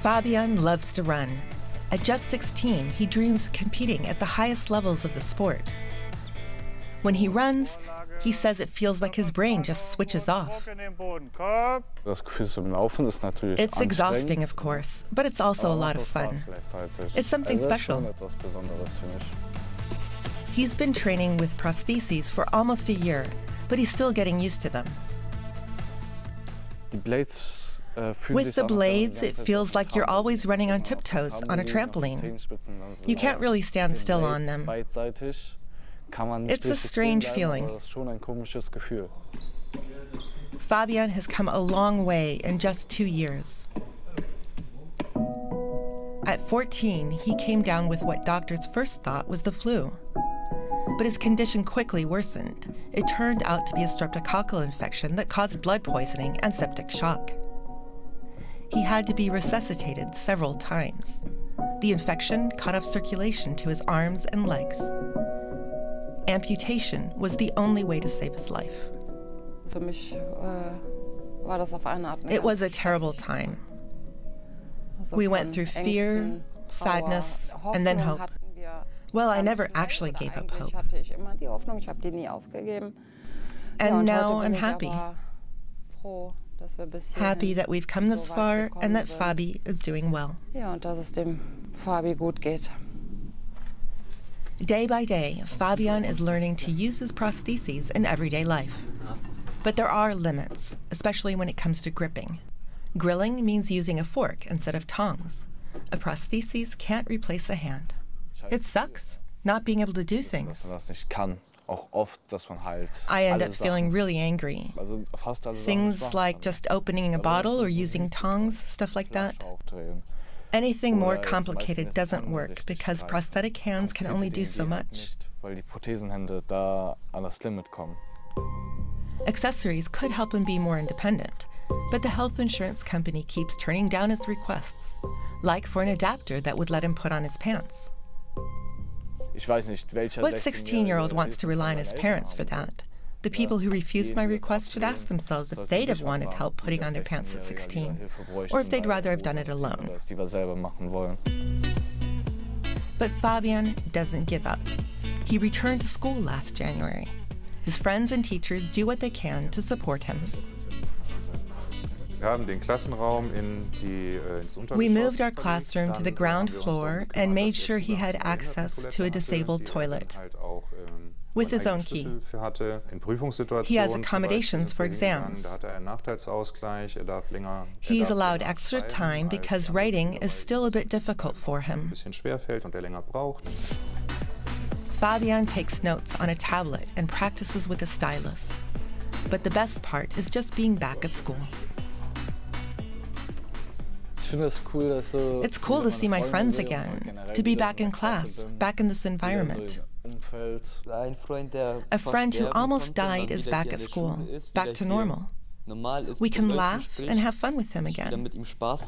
Fabian loves to run. At just 16, he dreams of competing at the highest levels of the sport. When he runs, he says it feels like his brain just switches off. It's exhausting, of course, but it's also a lot of fun. It's something special. He's been training with prostheses for almost a year, but he's still getting used to them. With the blades, it feels like you're always running on tiptoes on a trampoline. You can't really stand still on them. It's a strange feeling. Fabian has come a long way in just 2 years. At 14, he came down with what doctors first thought was the flu. But his condition quickly worsened. It turned out to be a streptococcal infection that caused blood poisoning and septic shock. He had to be resuscitated several times. The infection cut off circulation to his arms and legs. Amputation was the only way to save his life. It was a terrible time. We went through fear, sadness, and then hope. Well, I never actually gave up hope. And now I'm happy. Happy that we've come this far and that Fabi is doing well. Day by day, Fabian is learning to use his prostheses in everyday life. But there are limits, especially when it comes to gripping. Grilling means using a fork instead of tongs. A prosthesis can't replace a hand. It sucks, not being able to do things. I end up feeling really angry. Things like just opening a bottle or using tongs, stuff like that. Anything more complicated doesn't work because prosthetic hands can only do so much. Accessories could help him be more independent, but the health insurance company keeps turning down his requests, like for an adapter that would let him put on his pants. What 16-year-old wants to rely on his parents for that? The people who refused my request should ask themselves if they'd have wanted help putting on their pants at 16, or if they'd rather have done it alone. But Fabian doesn't give up. He returned to school last January. His friends and teachers do what they can to support him. We moved our classroom to the ground floor and made sure he had access to a disabled toilet with his own key. He has accommodations for exams. He's allowed extra time because writing is still a bit difficult for him. Fabian takes notes on a tablet and practices with a stylus. But the best part is just being back at school. It's cool to see my friends again, to be back in class, back in this environment. A friend who almost died is back at school, back to normal. We can laugh and have fun with him again.